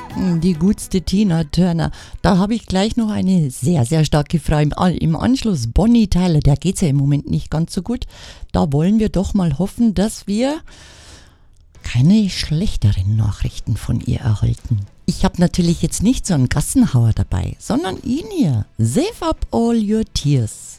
Die gutste Tina Turner. Da habe ich gleich noch eine sehr, sehr starke Frage im Anschluss. Bonnie Tyler, der geht's ja im Moment nicht ganz so gut. Da wollen wir doch mal hoffen, dass wir keine schlechteren Nachrichten von ihr erhalten. Ich habe natürlich jetzt nicht so einen Gassenhauer dabei, sondern ihn hier. Save up all your tears.